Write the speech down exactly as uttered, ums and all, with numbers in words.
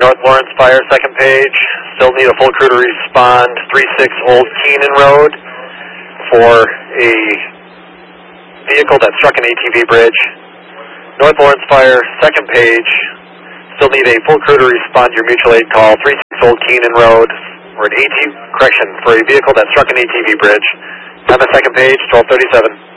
North Lawrence Fire, second page. Still need a full crew to respond. three six Old Keenan Road for a vehicle that struck an A T V bridge. North Lawrence Fire, second page. Still need a full crew to respond to your mutual aid call. three six Old Keenan Road for an A T V, correction, for a vehicle that struck an A T V bridge. Time of second page, twelve thirty-seven.